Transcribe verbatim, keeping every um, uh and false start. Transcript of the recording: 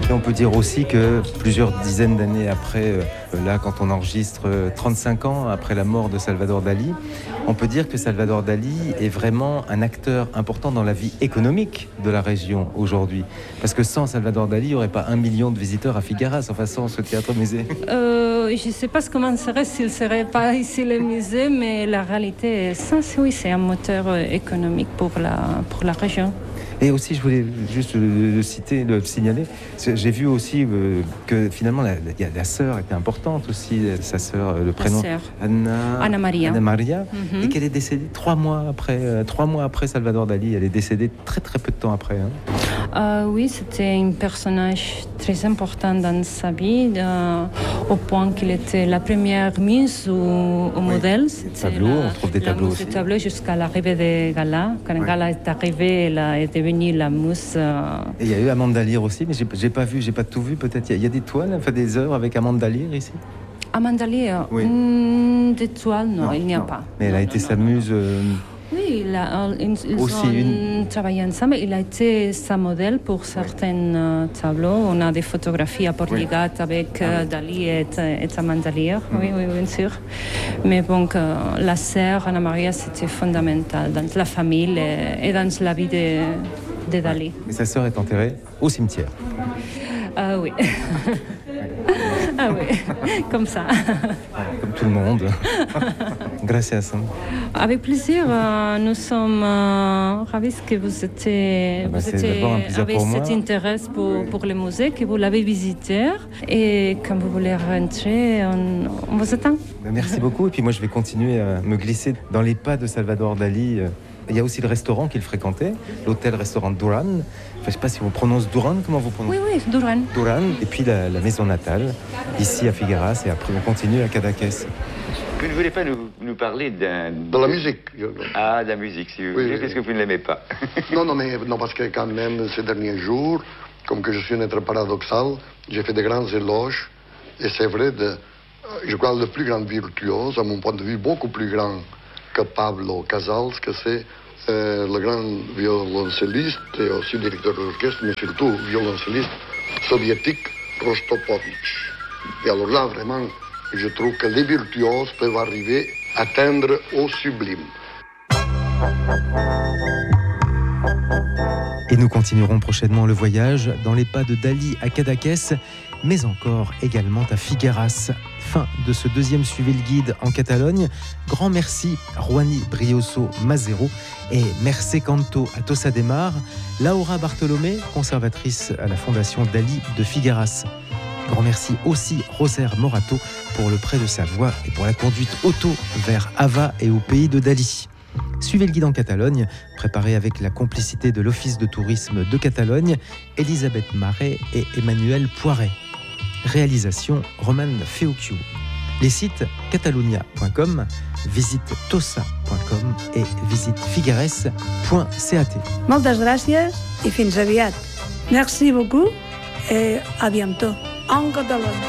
Et on peut dire aussi que plusieurs dizaines d'années après, euh, là, quand on enregistre euh, trente-cinq ans après la mort de Salvador Dali, on peut dire que Salvador Dali est vraiment un acteur important dans la vie économique de la région aujourd'hui. Parce que sans Salvador Dali, il n'y aurait pas un million de visiteurs à Figueras, enfin sans ce théâtre-musée. Euh, je ne sais pas comment serait s'il ne serait pas ici le musée, mais la réalité est ça, oui, c'est un moteur économique pour la, pour la région. Et aussi, je voulais juste le, le citer, le signaler. J'ai vu aussi euh, que finalement, la, la, la sœur était importante aussi, sa sœur, le prénom Anna, Anna Maria, Anna Maria mm-hmm. et qu'elle est décédée trois mois après, euh, trois mois après Salvador Dali. Elle est décédée très très peu de temps après. Hein. Euh, oui, c'était un personnage très important dans sa vie, euh, au point qu'il était la première mise au, au oui. modèle. Tableau, la, on trouve des tableaux aussi. Tableau jusqu'à l'arrivée de Gala. Quand oui. Gala est arrivée, elle est devenue la mousse. Euh... Et il y a eu Amanda Lear aussi, mais j'ai, j'ai pas vu, j'ai pas tout vu. Peut-être il y, y a des toiles, enfin des œuvres avec Amanda Lear ici. Amanda Lear, oui. mm, des toiles, non, non il n'y a non. pas. Mais elle non, a non, été non, sa non, muse. Euh... Oui, il a, ils, ils aussi ont une... travaillé ensemble. Il a été sa modèle pour certains oui. tableaux. On a des photographies à Portligat oui. avec euh, Dali et, et Amanda Lear. Mm. Oui, oui, bien sûr. Mais bon, euh, la sœur Anna Maria, c'était fondamental dans la famille et, et dans la vie de, de Dali. Et sa sœur est enterrée au cimetière. Euh, oui. Ah oui, comme ça. Comme tout le monde. Gracias. Avec plaisir. Euh, nous sommes euh, ravis que vous étiez, ah bah vous étiez avec cet intérêt pour, pour le musée, que vous l'avez visité. Et quand vous voulez rentrer, on, on vous attend. Merci beaucoup. Et puis moi, je vais continuer à me glisser dans les pas de Salvador Dali. Il y a aussi le restaurant qu'il fréquentait, l'hôtel-restaurant Duran. Enfin, je ne sais pas si on prononce Duran, comment vous prononcez ? Oui, oui, Duran. Duran, et puis la, la maison natale, ici à Figueras, et après on continue à Cadaqués. Vous ne voulez pas nous, nous parler d'un... De la musique. Ah, de la musique, si vous oui, voulez, oui, parce que vous ne l'aimez pas. non, non, mais non, parce que quand même, ces derniers jours, comme que je suis un être paradoxal, j'ai fait de grands éloges, et c'est vrai, de, je crois, le plus grand virtuose, à mon point de vue, beaucoup plus grand que Pablo Casals, que c'est euh, le grand violoncelliste et aussi directeur d'orchestre, mais surtout violoncelliste soviétique Rostropovitch. Et alors là, vraiment, je trouve que les virtuoses peuvent arriver à atteindre au sublime. Et nous continuerons prochainement le voyage dans les pas de Dali à Cadaqués, mais encore également à Figueras. Fin de ce deuxième Suivez le guide en Catalogne. Grand merci Juani Brioso Mazero et merci canto à Tossa de Mar, Laura Bartolomé, conservatrice à la Fondation Dali de Figueras. Grand merci aussi Roser Morato pour le prêt de sa voix et pour la conduite auto vers Ava et au pays de Dali. Suivez le guide en Catalogne, préparé avec la complicité de l'Office de tourisme de Catalogne, Elisabeth Marais et Emmanuel Poiret. Réalisation Roman Feocchio. Les sites catalunya point com, visite tossa point com et visite figueres point cat. Moltes gràcies i fins aviat. Merci beaucoup et à bientôt. En català.